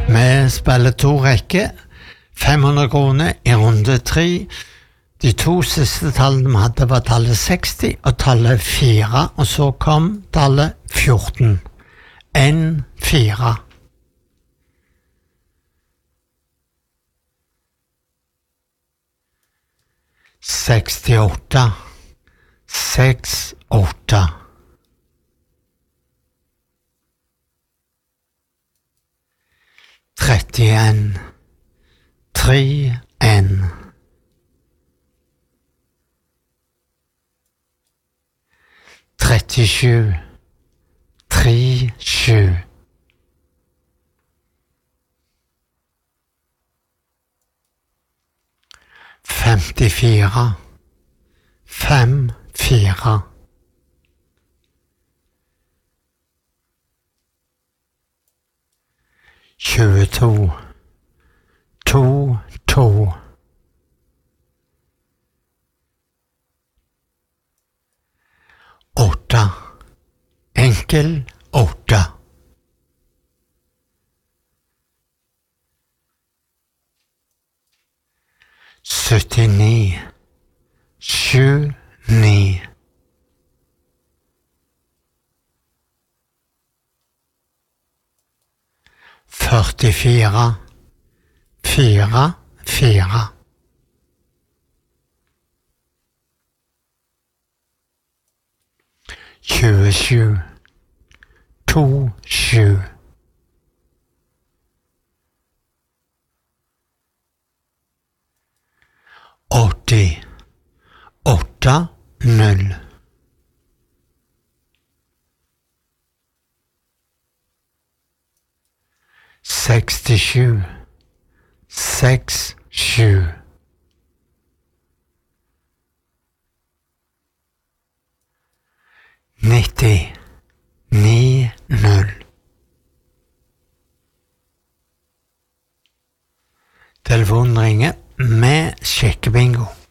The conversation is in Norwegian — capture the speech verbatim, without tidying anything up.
Vi spiller to rekker, fem hundre kroner i runde tre. De to siste tallene vi hadde var tallet seksti og tallet fire, og så kom tallet fjorten. En fire. sekstiåtte. Seks, åtte. trettien. Tre, en. trettisju. Tre, sju. femtifire. Fem, fire. tjueto. To, to. Åtte. Enkel åtte. syttini. Sju, ni. førtifire. Fire, fire. tjuesju. To, sju. åtti. Åtte, null. sekstisju. Seks, sju. nitti. Ni, null. Telefonen ringer med sjekkebingo.